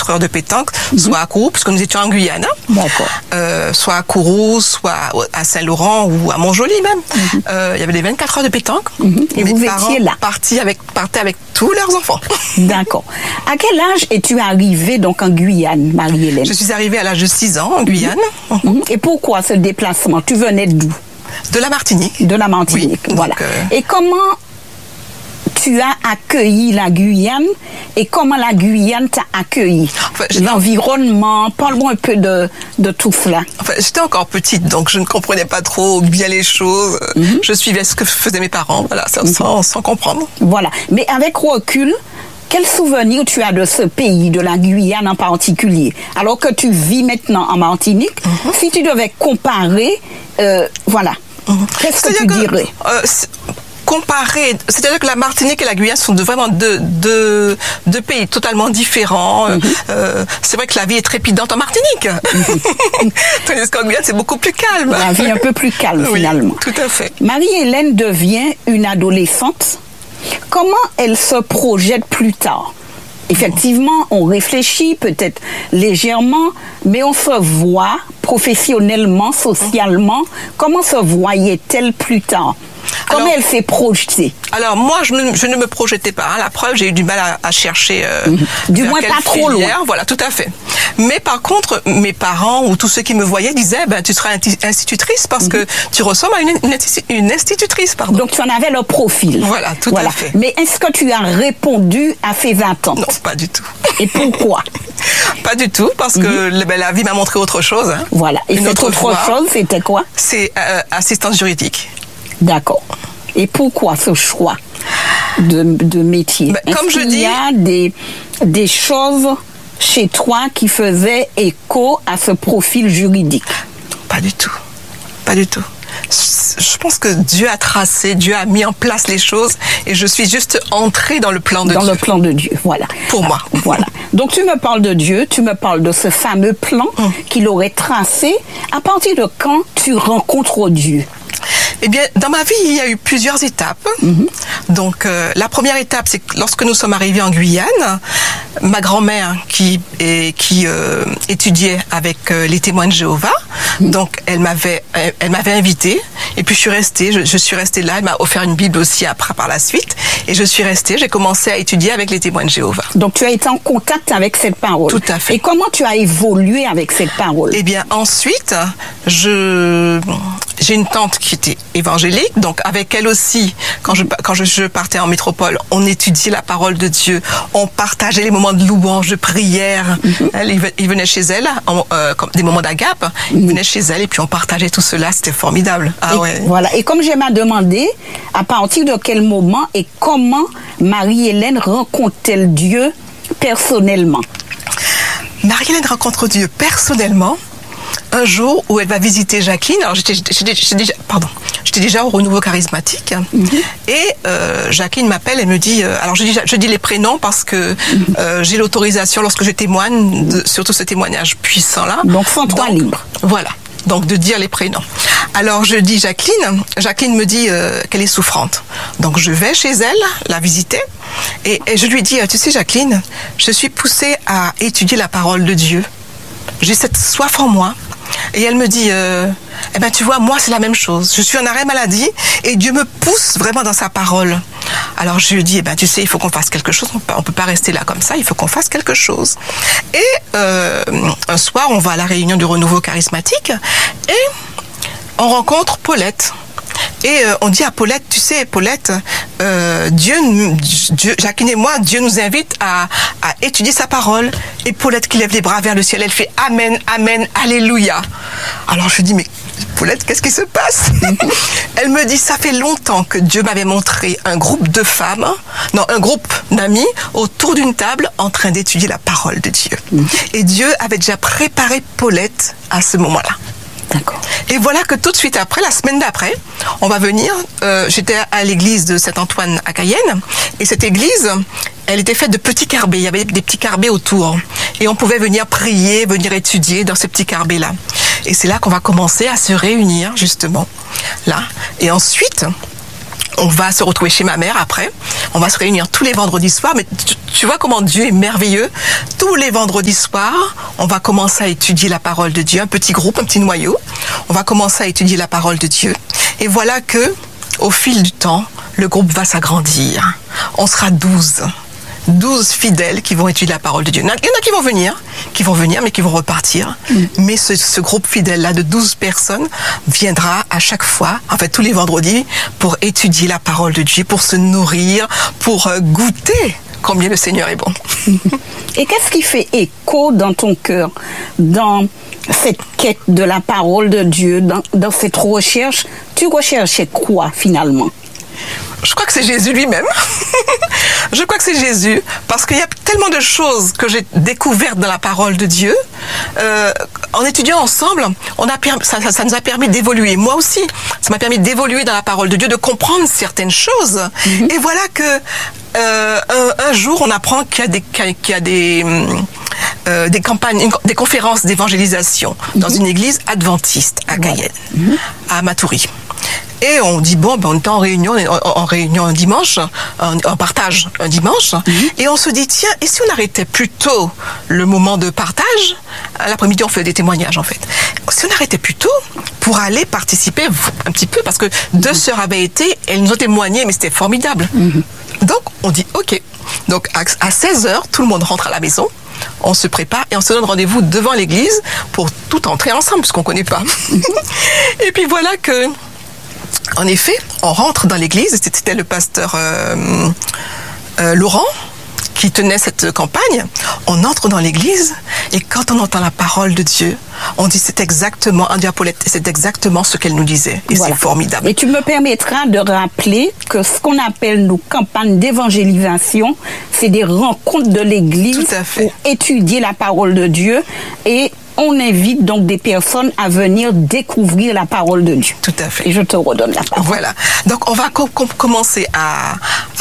heures de pétanque, soit à Kourou, puisque nous étions en Guyane. D'accord. Soit à Kourou, soit à Saint-Laurent ou à Montjoly même. Il y avait des 24 heures de pétanque. Et mes vous parents étiez là. partaient avec tous leurs enfants. D'accord. À quel âge es-tu arrivée donc en Guyane, Marie-Hélène? Je suis arrivée à l'âge de 6 ans en Guyane. Et pourquoi ce déplacement? Tu venais d'où? De la Martinique. De la Martinique, Oui, voilà. donc, Et comment tu as accueilli la Guyane et comment la Guyane t'a accueilli? Enfin, l'environnement, parle-moi un peu de tout cela. Enfin, j'étais encore petite, donc je ne comprenais pas trop bien les choses. Je suivais ce que faisaient mes parents, voilà, sans comprendre. Voilà. Mais avec recul, quel souvenir tu as de ce pays, de la Guyane en particulier? Alors que tu vis maintenant en Martinique, si tu devais comparer, voilà, qu'est-ce que tu dirais? Comparer, c'est-à-dire que la Martinique et la Guyane sont vraiment deux pays totalement différents. C'est vrai que la vie est trépidante en Martinique. Tandis qu'en Guyane, c'est beaucoup plus calme. La vie un peu plus calme, finalement. Tout à fait. Marie-Hélène devient une adolescente. Comment elle se projette plus tard? Effectivement, on réfléchit peut-être légèrement, mais on se voit professionnellement, socialement. Comment se voyait-elle plus tard? Comment elle s'est projetée? Alors moi, je ne me projetais pas. La preuve, j'ai eu du mal à chercher. Du moins pas trop loin. Voilà, tout à fait. Mais par contre, mes parents ou tous ceux qui me voyaient disaient, tu seras institutrice parce que tu ressembles à une institutrice. Pardon. Donc tu en avais le profil. Voilà, tout à fait. Mais est-ce que tu as répondu à ces attentes? Non, pas du tout. Et pourquoi? Pas du tout, parce que la vie m'a montré autre chose. Hein. Voilà. Et cette autre chose, c'était quoi? C'est assistance juridique. D'accord. Et pourquoi ce choix de métier? Comme je dis, il y a des choses chez toi qui faisaient écho à ce profil juridique? Pas du tout. Pas du tout. Je pense que Dieu a tracé, Dieu a mis en place les choses et je suis juste entrée dans le plan de Dieu. Dans le plan de Dieu, voilà. Pour moi. Voilà. Donc tu me parles de Dieu, tu me parles de ce fameux plan qu'il aurait tracé. À partir de quand tu rencontres Dieu? Eh bien, dans ma vie, il y a eu plusieurs étapes. Donc, la première étape, c'est que lorsque nous sommes arrivés en Guyane, ma grand-mère qui étudiait avec les témoins de Jéhovah, donc elle m'avait invitée. Et puis je suis restée là. Elle m'a offert une Bible aussi après par la suite. Et je suis restée. J'ai commencé à étudier avec les témoins de Jéhovah. Donc tu as été en contact avec cette parole. Tout à fait. Et comment tu as évolué avec cette parole? Eh bien, ensuite, j'ai une tante qui était évangélique, donc avec elle aussi, quand je partais en métropole, on étudiait la parole de Dieu, on partageait les moments de louange, de prière. Il venait chez elle, comme des moments d'agape, il venait chez elle et puis on partageait tout cela, c'était formidable. Voilà. Et comme j'aime à demander, à partir de quel moment et comment Marie-Hélène rencontre-t-elle Dieu personnellement? Marie-Hélène rencontre Dieu personnellement un jour où elle va visiter Jacqueline. Alors j'étais déjà au renouveau charismatique et Jacqueline m'appelle et me dit alors je dis les prénoms parce que j'ai l'autorisation lorsque je témoigne surtout ce témoignage puissant là. Donc sens-toi libre. Voilà. Donc de dire les prénoms. Alors je dis Jacqueline me dit qu'elle est souffrante. Donc je vais chez elle la visiter et je lui dis tu sais Jacqueline, je suis poussée à étudier la parole de Dieu. J'ai cette soif en moi. Et elle me dit, tu vois, moi c'est la même chose. Je suis en arrêt maladie et Dieu me pousse vraiment dans sa parole. Alors je lui dis, tu sais, il faut qu'on fasse quelque chose. On peut pas rester là comme ça. Il faut qu'on fasse quelque chose. Et un soir, on va à la réunion du renouveau charismatique et on rencontre Paulette. Et on dit à Paulette, tu sais, Paulette, Jacqueline et moi, Dieu nous invite à étudier sa parole. Et Paulette qui lève les bras vers le ciel, elle fait Amen, Amen, Alléluia. Alors je dis, mais Paulette, qu'est-ce qui se passe? Elle me dit, ça fait longtemps que Dieu m'avait montré un groupe de femmes, un groupe d'amis autour d'une table en train d'étudier la parole de Dieu. Et Dieu avait déjà préparé Paulette à ce moment-là. D'accord. Et voilà que tout de suite après, la semaine d'après, on va venir, j'étais à l'église de Saint-Antoine à Cayenne, et cette église, elle était faite de petits carbets, il y avait des petits carbets autour, et on pouvait venir prier, venir étudier dans ces petits carbets-là. Et c'est là qu'on va commencer à se réunir, justement, là. Et ensuite, on va se retrouver chez ma mère après. On va se réunir tous les vendredis soirs. Mais tu vois comment Dieu est merveilleux. Tous les vendredis soirs, on va commencer à étudier la parole de Dieu. Un petit groupe, un petit noyau. On va commencer à étudier la parole de Dieu. Et voilà que, au fil du temps, le groupe va s'agrandir. On sera 12 fidèles qui vont étudier la parole de Dieu. Il y en a qui vont venir, mais qui vont repartir. Mais ce groupe fidèle-là de 12 personnes viendra à chaque fois, en fait tous les vendredis, pour étudier la parole de Dieu, pour se nourrir, pour goûter combien le Seigneur est bon. Et qu'est-ce qui fait écho dans ton cœur, dans cette quête de la parole de Dieu, dans cette recherche? Tu recherchais quoi finalement? Je crois que c'est Jésus lui-même. Je crois que c'est Jésus, parce qu'il y a tellement de choses que j'ai découvertes dans la parole de Dieu. En étudiant ensemble, ça nous a permis d'évoluer. Moi aussi, ça m'a permis d'évoluer dans la parole de Dieu, de comprendre certaines choses. Et voilà que un jour, on apprend qu'il y a des campagnes, des conférences d'évangélisation dans une église adventiste à Cayenne, à Matoury. Et on dit, on est en réunion un dimanche, en partage un dimanche, et on se dit, tiens, et si on arrêtait plutôt le moment de partage? L'après-midi, on fait des témoignages, en fait. Si on arrêtait plutôt pour aller participer un petit peu, parce que 2 sœurs avaient été, elles nous ont témoigné, mais c'était formidable. Donc, on dit, OK. Donc, à 16h, tout le monde rentre à la maison. On se prépare et on se donne rendez-vous devant l'église pour tout entrer ensemble, puisqu'on ne connaît pas. Et puis voilà que, en effet, on rentre dans l'église, c'était le pasteur Laurent qui tenait cette campagne. On entre dans l'église et quand on entend la parole de Dieu, on dit c'est exactement, on dit à Paulette, c'est exactement ce qu'elle nous disait. Et voilà. C'est formidable. Et tu me permettras de rappeler que ce qu'on appelle nos campagnes d'évangélisation, c'est des rencontres de l'église pour étudier la parole de Dieu, et on invite donc des personnes à venir découvrir la parole de Dieu. Tout à fait. Et je te redonne la parole. Voilà. Donc, on va commencer à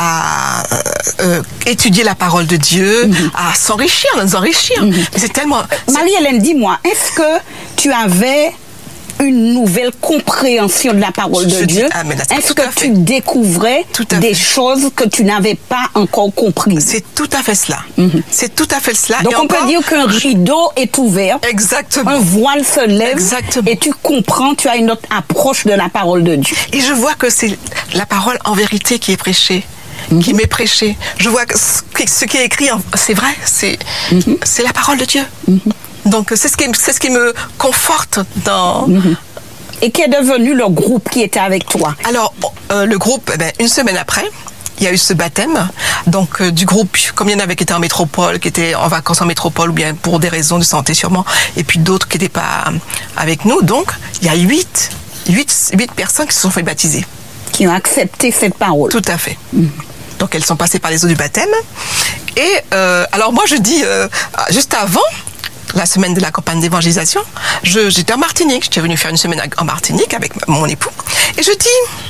étudier la parole de Dieu, à s'enrichir, à nous enrichir. Mais c'est tellement... Marie-Hélène, dis-moi, est-ce que tu avais une nouvelle compréhension de la parole de Dieu? Est-ce que tu découvrais des choses que tu n'avais pas encore comprises? C'est tout à fait cela. C'est tout à fait cela. Donc on peut dire qu'un rideau est ouvert. Exactement. Un voile se lève. Exactement. Et tu comprends, tu as une autre approche de la parole de Dieu. Et je vois que c'est la parole en vérité qui est prêchée. Qui m'est prêchée. Je vois que ce qui est écrit, c'est vrai, c'est la parole de Dieu. Donc, c'est ce qui me conforte dans... Et qu'est devenu le groupe qui était avec toi? Alors, le groupe, une semaine après, il y a eu ce baptême. Donc, du groupe, comme il y en avait qui étaient en métropole, qui étaient en vacances en métropole, ou bien pour des raisons de santé sûrement, et puis d'autres qui n'étaient pas avec nous. Donc, il y a 8 personnes qui se sont fait baptiser. Qui ont accepté cette parole. Tout à fait. Donc, elles sont passées par les eaux du baptême. Et alors, moi, je dis, juste avant... la semaine de la campagne d'évangélisation, j'étais en Martinique. J'étais venue faire une semaine en Martinique avec mon époux. Et je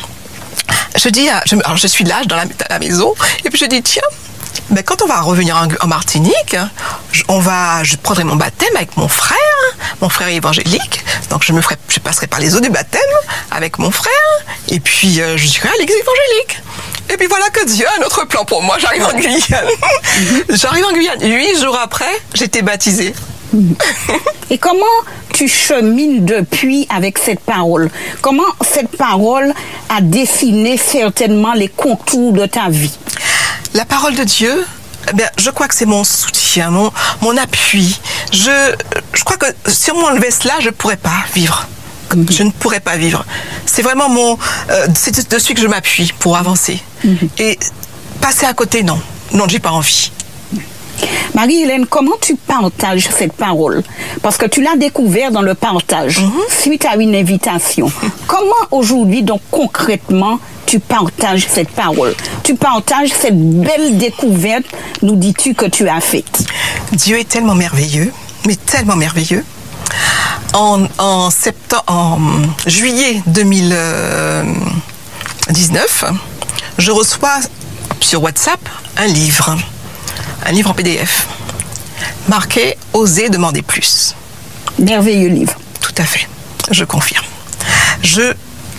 suis là dans la maison, et puis je dis, tiens, quand on va revenir en Martinique, je prendrai mon baptême avec mon frère évangélique. Donc je passerai par les eaux du baptême avec mon frère, et puis je serai à l'église évangélique. Et puis voilà que Dieu a un autre plan pour moi. J'arrive en Guyane. 8 jours après, j'étais baptisée. Et comment tu chemines depuis avec cette parole? Comment cette parole a dessiné certainement les contours de ta vie? La parole de Dieu, je crois que c'est mon soutien, mon appui. Je crois que si on m'enlevait cela, je ne pourrais pas vivre. Je ne pourrais pas vivre. C'est vraiment c'est dessus que je m'appuie pour avancer. Et passer à côté, non, j'ai pas envie. Marie-Hélène, comment tu partages cette parole? Parce que tu l'as découvert dans le partage, suite à une invitation. Comment aujourd'hui, donc concrètement, tu partages cette parole? Tu partages cette belle découverte, nous dis-tu, que tu as faite? Dieu est tellement merveilleux, mais tellement merveilleux. En juillet 2019, je reçois sur WhatsApp un livre en PDF, marqué « Oser demander plus ». Merveilleux livre. Tout à fait, je confirme.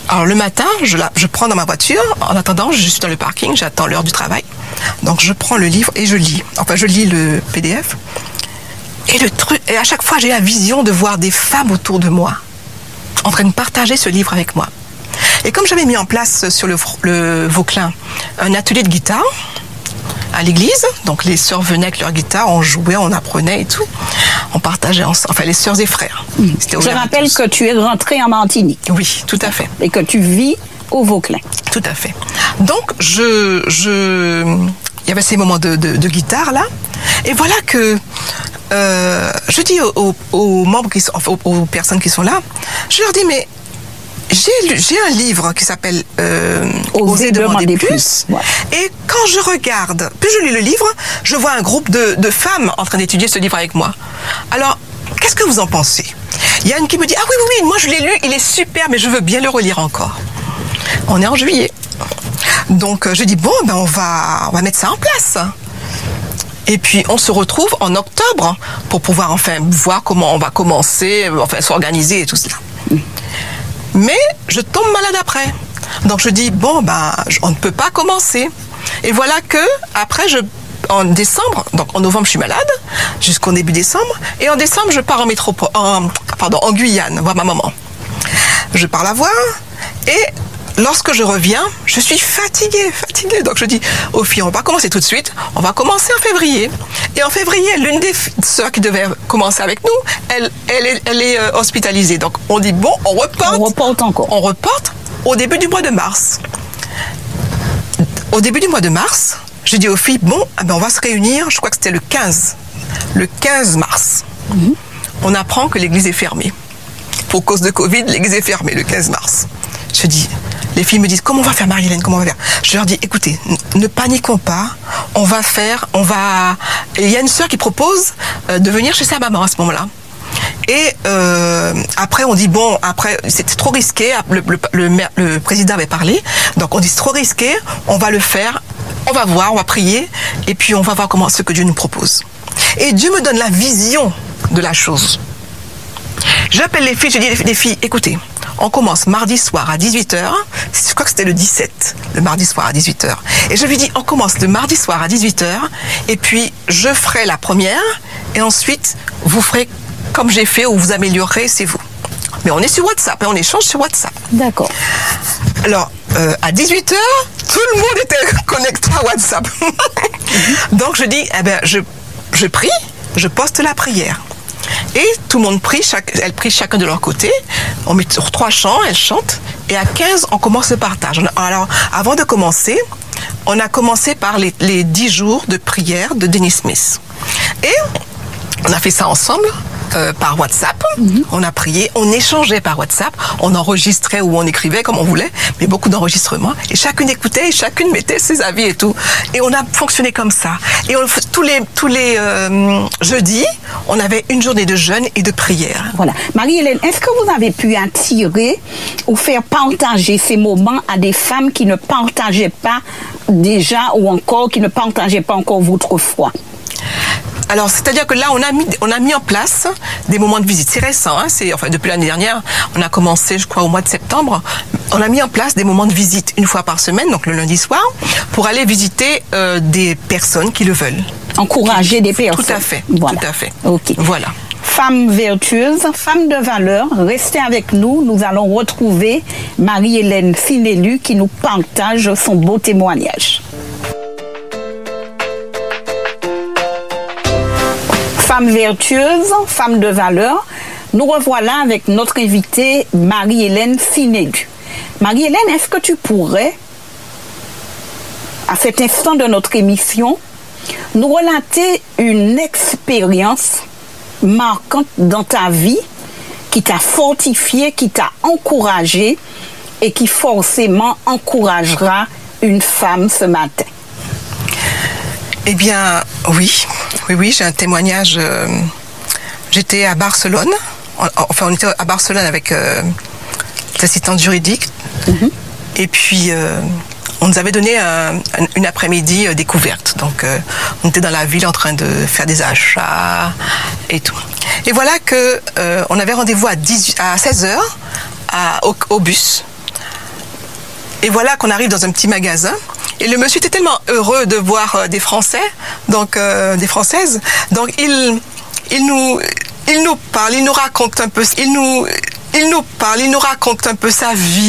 Alors le matin, je prends dans ma voiture. En attendant, je suis dans le parking, j'attends l'heure du travail. Donc je prends le livre et je lis. Enfin, je lis le PDF. Et à chaque fois, j'ai la vision de voir des femmes autour de moi, en train de partager ce livre avec moi. Et comme j'avais mis en place sur le Vauclin un atelier de guitare à l'église, donc les sœurs venaient avec leur guitare, on jouait, on apprenait et tout, on partageait ensemble, enfin les sœurs et frères. Je rappelle que tu es rentrée en Martinique. Oui, tout à fait. Et que tu vis au Vauclin. Tout à fait. Donc, il y avait ces moments de guitare là, et voilà que je dis aux membres aux personnes qui sont là, je leur dis mais j'ai un livre qui s'appelle Oser demander plus. Ouais. Et quand je regarde, plus je lis le livre, je vois un groupe de femmes en train d'étudier ce livre avec moi. Alors, qu'est-ce que vous en pensez? Il y a une qui me dit ah oui, moi je l'ai lu, il est super, mais je veux bien le relire encore. On est en juillet. Donc je dis bon, ben on va mettre ça en place. Et puis on se retrouve en octobre pour pouvoir enfin voir comment on va commencer, enfin s'organiser et tout cela. Mais je tombe malade après. Donc je dis bon ben on ne peut pas commencer. Et voilà que après en décembre, donc en novembre je suis malade jusqu'au début décembre, et en décembre je pars en Guyane voir ma maman. Je pars la voir et lorsque je reviens, je suis fatiguée. Donc je dis aux filles, on va pas commencer tout de suite, on va commencer en février. Et en février, l'une des sœurs qui devait commencer avec nous, elle est hospitalisée. Donc on dit bon, on reporte encore. On reporte au début du mois de mars. Au début du mois de mars, je dis aux filles, bon, on va se réunir, je crois que c'était le 15 mars. On apprend que l'église est fermée. Pour cause de Covid, l'église est fermée le 15 mars. Je dis, les filles me disent, comment on va faire Marie-Hélène, comment on va faire? Je leur dis, écoutez, ne paniquons pas, il y a une sœur qui propose de venir chez sa maman à ce moment-là. Et après, on dit, bon, après, c'était trop risqué, le président avait parlé, donc on dit, c'est trop risqué, on va le faire, on va voir, on va prier, et puis on va voir ce que Dieu nous propose. Et Dieu me donne la vision de la chose. J'appelle les filles, je dis, les filles, écoutez, on commence mardi soir à 18h, je crois que c'était le 17, le mardi soir à 18h. Et je lui dis, on commence le mardi soir à 18h, et puis je ferai la première, et ensuite, vous ferez comme j'ai fait, ou vous améliorerez, c'est vous. Mais on est sur WhatsApp, et on échange sur WhatsApp. D'accord. Alors, à 18h, tout le monde était connecté à WhatsApp. Donc je dis, je prie, je poste la prière. Et tout le monde prie, elles prient chacun de leur côté. On met sur 3 chants, elles chantent. Et à 15, on commence le partage. Alors, avant de commencer, on a commencé par les 10 jours de prière de Dennis Smith. Et on a fait ça ensemble. Par WhatsApp, on a prié, on échangeait par WhatsApp, on enregistrait ou on écrivait comme on voulait, mais beaucoup d'enregistrements, et chacune écoutait et chacune mettait ses avis et tout, et on a fonctionné comme ça. Et tous les jeudis, on avait une journée de jeûne et de prière. Voilà. Marie-Hélène, est-ce que vous avez pu attirer ou faire partager ces moments à des femmes qui ne partageaient pas déjà ou encore qui ne partageaient pas encore votre foi? Alors, c'est-à-dire que là, on a mis en place des moments de visite. C'est récent, hein, depuis l'année dernière, on a commencé, je crois, au mois de septembre. On a mis en place des moments de visite une fois par semaine, donc le lundi soir, pour aller visiter des personnes qui le veulent. Encourager des personnes. Tout à fait, voilà. Tout à fait. Ok. Voilà. Femmes vertueuses, femmes de valeur, restez avec nous. Nous allons retrouver Marie-Hélène Finélu qui nous partage son beau témoignage. Femmes vertueuses, femmes de valeur, nous revoilà avec notre invitée Marie-Hélène Finélu. Marie-Hélène, est-ce que tu pourrais, à cet instant de notre émission, nous relater une expérience marquante dans ta vie qui t'a fortifié, qui t'a encouragé et qui forcément encouragera une femme ce matin? Eh bien, oui, j'ai un témoignage. J'étais à Barcelone. On était à Barcelone avec l'assistante juridique. Et puis, on nous avait donné une après-midi découverte. Donc, on était dans la ville en train de faire des achats et tout. Et voilà que on avait rendez-vous à 16h au bus Et voilà qu'on arrive dans un petit magasin. Et le monsieur était tellement heureux de voir des Français, donc des Françaises. Donc il nous parle, il nous raconte un peu sa vie.